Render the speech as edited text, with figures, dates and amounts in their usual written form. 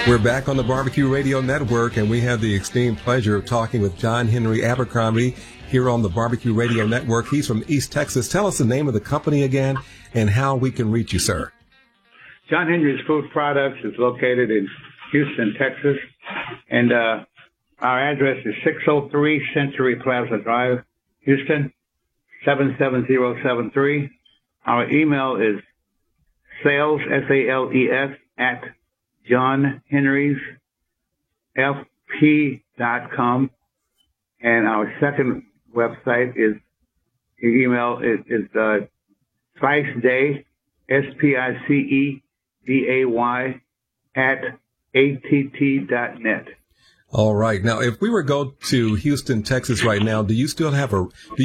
We're back on the Barbecue Radio Network, and we have the esteemed pleasure of talking with John Henry Abercrombie here on the Barbecue Radio Network. He's from East Texas. Tell us the name of the company again and how we can reach you, sir. John Henry's Food Products is located in Houston, Texas, and our address is 603 Century Plaza Drive, Houston, 77073. Our email is sales, S-A-L-E-S, at johnhenrysfp.com. And our second website is, email is Spice Day, SPICEDAY, at att.net. All right. Now, if we were to go to Houston, Texas right now, do you still have